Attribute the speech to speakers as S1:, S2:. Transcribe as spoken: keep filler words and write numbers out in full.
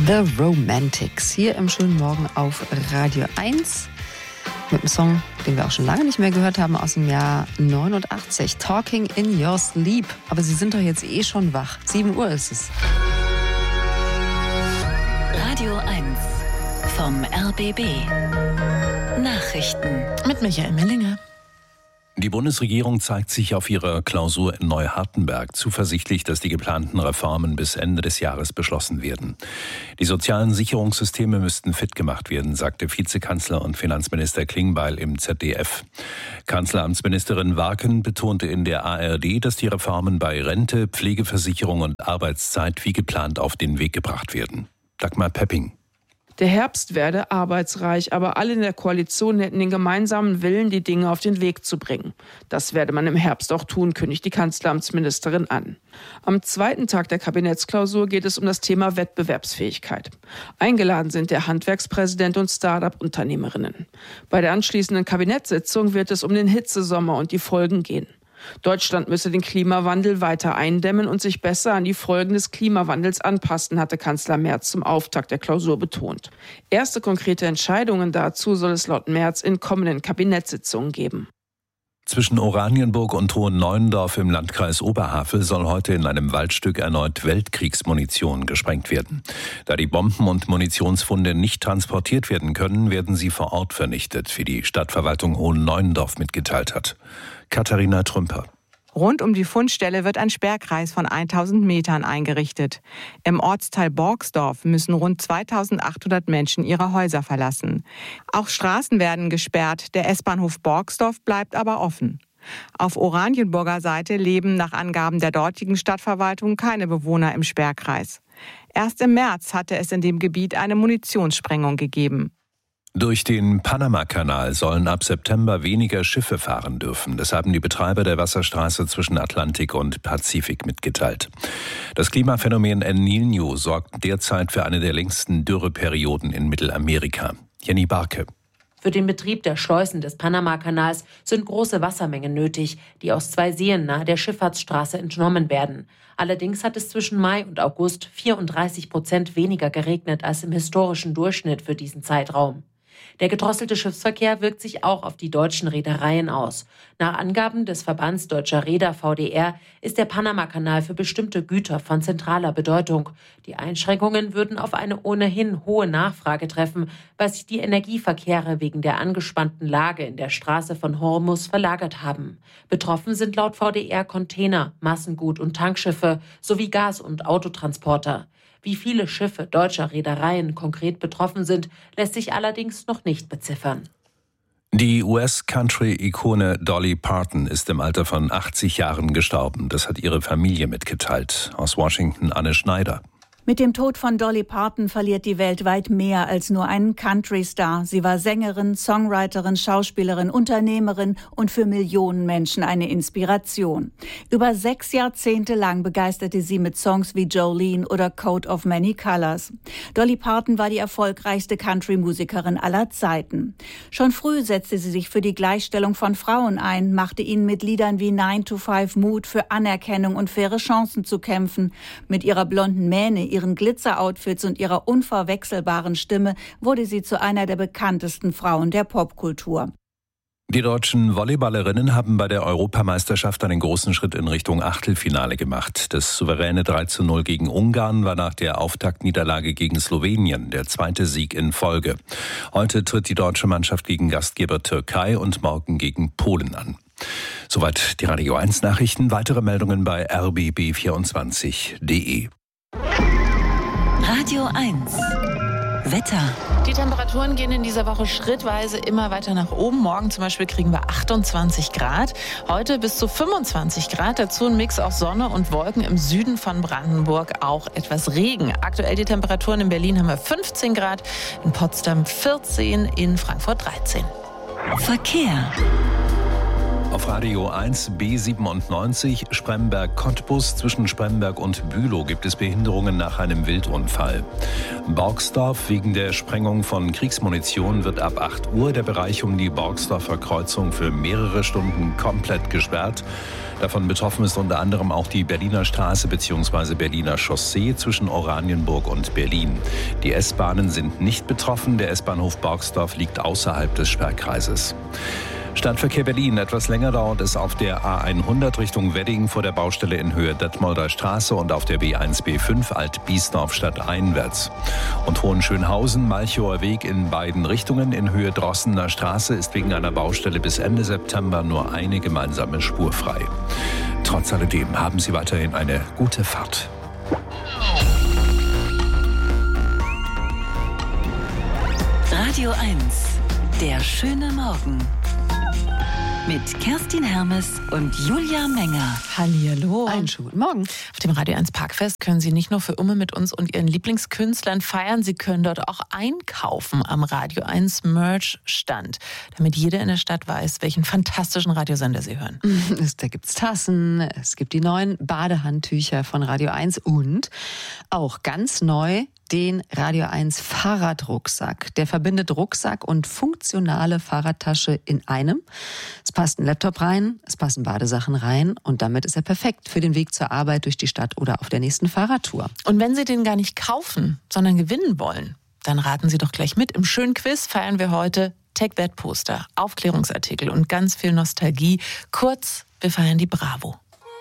S1: The Romantics hier im schönen Morgen auf Radio eins mit einem Song, den wir auch schon lange nicht mehr gehört haben, aus dem Jahr neunundachtzig. Talking in Your Sleep. Aber Sie sind doch jetzt eh schon wach. sieben Uhr ist es.
S2: Radio eins vom R B B. Nachrichten
S3: mit Michael Mellinger.
S4: Die Bundesregierung zeigt sich auf ihrer Klausur in Neuhartenberg zuversichtlich, dass die geplanten Reformen bis Ende des Jahres beschlossen werden. Die sozialen Sicherungssysteme müssten fit gemacht werden, sagte Vizekanzler und Finanzminister Klingbeil im Z D F. Kanzleramtsministerin Warken betonte in der A R D, dass die Reformen bei Rente, Pflegeversicherung und Arbeitszeit wie geplant auf den Weg gebracht werden. Dagmar Pepping.
S5: Der Herbst werde arbeitsreich, aber alle in der Koalition hätten den gemeinsamen Willen, die Dinge auf den Weg zu bringen. Das werde man im Herbst auch tun, kündigt die Kanzleramtsministerin an. Am zweiten Tag der Kabinettsklausur geht es um das Thema Wettbewerbsfähigkeit. Eingeladen sind der Handwerkspräsident und Start-up-Unternehmerinnen. Bei der anschließenden Kabinettssitzung wird es um den Hitzesommer und die Folgen gehen. Deutschland müsse den Klimawandel weiter eindämmen und sich besser an die Folgen des Klimawandels anpassen, hatte Kanzler Merz zum Auftakt der Klausur betont. Erste konkrete Entscheidungen dazu soll es laut Merz in kommenden Kabinettssitzungen geben.
S4: Zwischen Oranienburg und Hohenneuendorf im Landkreis Oberhavel soll heute in einem Waldstück erneut Weltkriegsmunition gesprengt werden. Da die Bomben und Munitionsfunde nicht transportiert werden können, werden sie vor Ort vernichtet, wie die Stadtverwaltung Hohenneuendorf mitgeteilt hat. Katharina Trümper.
S6: Rund um die Fundstelle wird ein Sperrkreis von tausend Metern eingerichtet. Im Ortsteil Borgsdorf müssen rund zweitausendachthundert Menschen ihre Häuser verlassen. Auch Straßen werden gesperrt, der S-Bahnhof Borgsdorf bleibt aber offen. Auf Oranienburger Seite leben nach Angaben der dortigen Stadtverwaltung keine Bewohner im Sperrkreis. Erst im März hatte es in dem Gebiet eine Munitionssprengung gegeben.
S4: Durch den Panama-Kanal sollen ab September weniger Schiffe fahren dürfen. Das haben die Betreiber der Wasserstraße zwischen Atlantik und Pazifik mitgeteilt. Das Klimaphänomen El Niño sorgt derzeit für eine der längsten Dürreperioden in Mittelamerika. Jenny Barke.
S7: Für den Betrieb der Schleusen des Panama-Kanals sind große Wassermengen nötig, die aus zwei Seen nahe der Schifffahrtsstraße entnommen werden. Allerdings hat es zwischen Mai und August vierunddreißig Prozent weniger geregnet als im historischen Durchschnitt für diesen Zeitraum. Der gedrosselte Schiffsverkehr wirkt sich auch auf die deutschen Reedereien aus. Nach Angaben des Verbands Deutscher Reeder V D R ist der Panama-Kanal für bestimmte Güter von zentraler Bedeutung. Die Einschränkungen würden auf eine ohnehin hohe Nachfrage treffen, weil sich die Energieverkehre wegen der angespannten Lage in der Straße von Hormuz verlagert haben. Betroffen sind laut V D R Container, Massengut- und Tankschiffe sowie Gas- und Autotransporter. Wie viele Schiffe deutscher Reedereien konkret betroffen sind, lässt sich allerdings noch nicht beziffern.
S4: Die U S-Country-Ikone Dolly Parton ist im Alter von achtzig Jahren gestorben. Das hat ihre Familie mitgeteilt. Aus Washington Anne Schneider.
S8: Mit dem Tod von Dolly Parton verliert die Welt weit mehr als nur einen Country-Star. Sie war Sängerin, Songwriterin, Schauspielerin, Unternehmerin und für Millionen Menschen eine Inspiration. Über sechs Jahrzehnte lang begeisterte sie mit Songs wie Jolene oder Coat of Many Colors. Dolly Parton war die erfolgreichste Country-Musikerin aller Zeiten. Schon früh setzte sie sich für die Gleichstellung von Frauen ein, machte ihnen mit Liedern wie nine to five Mut für Anerkennung und faire Chancen zu kämpfen. Mit ihrer blonden Mähne, ihren Glitzer-Outfits und ihrer unverwechselbaren Stimme wurde sie zu einer der bekanntesten Frauen der Popkultur.
S4: Die deutschen Volleyballerinnen haben bei der Europameisterschaft einen großen Schritt in Richtung Achtelfinale gemacht. Das souveräne drei zu null gegen Ungarn war nach der Auftaktniederlage gegen Slowenien der zweite Sieg in Folge. Heute tritt die deutsche Mannschaft gegen Gastgeber Türkei und morgen gegen Polen an. Soweit die Radio eins Nachrichten. Weitere Meldungen bei r b b vierundzwanzig punkt d e.
S2: Radio eins Wetter.
S3: Die Temperaturen gehen in dieser Woche schrittweise immer weiter nach oben. Morgen zum Beispiel kriegen wir achtundzwanzig Grad. Heute bis zu fünfundzwanzig Grad. Dazu ein Mix aus Sonne und Wolken. Im Süden von Brandenburg auch etwas Regen. Aktuell die Temperaturen in Berlin haben wir fünfzehn Grad, in Potsdam vierzehn, in Frankfurt dreizehn.
S2: Verkehr.
S4: Auf Radio eins B siebenundneunzig Spremberg-Cottbus. Zwischen Spremberg und Bülow gibt es Behinderungen nach einem Wildunfall. Borgsdorf. Wegen der Sprengung von Kriegsmunition wird ab acht Uhr der Bereich um die Borgsdorfer Kreuzung für mehrere Stunden komplett gesperrt. Davon betroffen ist unter anderem auch die Berliner Straße bzw. Berliner Chaussee zwischen Oranienburg und Berlin. Die S-Bahnen sind nicht betroffen. Der S-Bahnhof Borgsdorf liegt außerhalb des Sperrkreises. Stadtverkehr Berlin. Etwas länger dauert es auf der A hundert Richtung Wedding vor der Baustelle in Höhe Detmolder Straße und auf der B eins B fünf Alt-Biesdorf stadteinwärts. Und Hohenschönhausen, Malchower Weg in beiden Richtungen in Höhe Drossener Straße ist wegen einer Baustelle bis Ende September nur eine gemeinsame Spur frei. Trotz alledem haben Sie weiterhin eine gute Fahrt.
S2: Radio eins. Der schöne Morgen. Mit Kerstin Hermes und Julia Menger.
S3: Hallihallo.
S1: Einen schönen guten Morgen.
S3: Auf dem Radio eins Parkfest können Sie nicht nur für immer mit uns und Ihren Lieblingskünstlern feiern, Sie können dort auch einkaufen am Radio eins Merch-Stand, damit jeder in der Stadt weiß, welchen fantastischen Radiosender Sie hören.
S1: Da gibt es Tassen, es gibt die neuen Badehandtücher von Radio eins und auch ganz neu den Radio eins Fahrradrucksack. Der verbindet Rucksack und funktionale Fahrradtasche in einem. Es passt ein Laptop rein, es passen Badesachen rein und damit ist er perfekt für den Weg zur Arbeit, durch die Stadt oder auf der nächsten Fahrradtour.
S3: Und wenn Sie den gar nicht kaufen, sondern gewinnen wollen, dann raten Sie doch gleich mit. Im schönen Quiz feiern wir heute Take That Poster, Aufklärungsartikel und ganz viel Nostalgie. Kurz, wir feiern die Bravo.